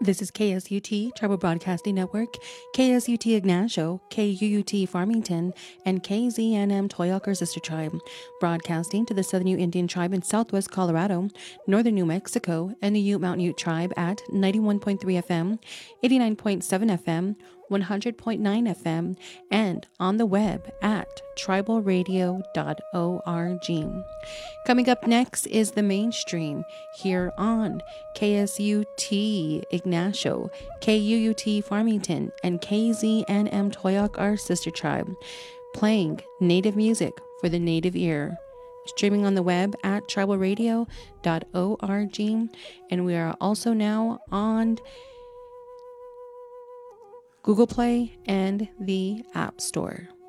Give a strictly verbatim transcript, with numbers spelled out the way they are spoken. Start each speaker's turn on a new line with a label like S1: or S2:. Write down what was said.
S1: This is K S U T, Tribal Broadcasting Network, K S U T Ignacio, K U U T Farmington, and K Z N M Toyoker Sister Tribe, broadcasting to the Southern Ute Indian Tribe in Southwest Colorado, Northern New Mexico, and the Ute Mountain Ute Tribe at ninety-one point three F M, eighty-nine point seven F M, one hundred point nine F M, and on the web at tribal radio dot org. Coming up next is the mainstream here on K S U T Ignacio, K U U T Farmington, and K Z N M Toyoke, our sister tribe, playing native music for the native ear. Streaming on the web at tribal radio dot org, and we are also now on Google Play and the App Store.